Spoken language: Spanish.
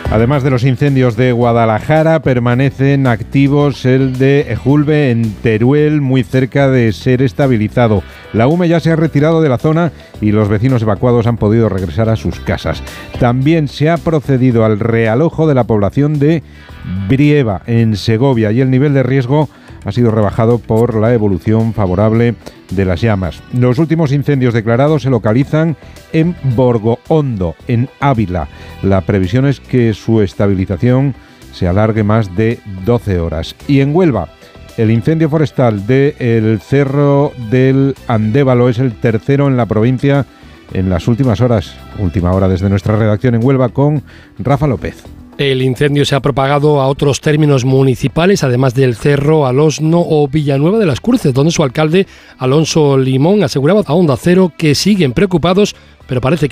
Además de los incendios de Guadalajara, permanecen activos el de Ejulbe en Teruel, muy cerca de ser estabilizado. La UME ya se ha retirado de la zona y los vecinos evacuados han podido regresar a sus casas. También se ha procedido al realojo de la población de Brieva, en Segovia, y el nivel de riesgo ha sido rebajado por la evolución favorable de las llamas. Los últimos incendios declarados se localizan en Borgohondo, en Ávila. La previsión es que su estabilización se alargue más de 12 horas. Y en Huelva, el incendio forestal del Cerro del Andévalo es el tercero en la provincia en las últimas horas. Última hora desde nuestra redacción en Huelva con Rafa López. El incendio se ha propagado a otros términos municipales, además del Cerro, Alosno o Villanueva de las Cruces, donde su alcalde, Alonso Limón, aseguraba a Onda Cero que siguen preocupados, pero parece que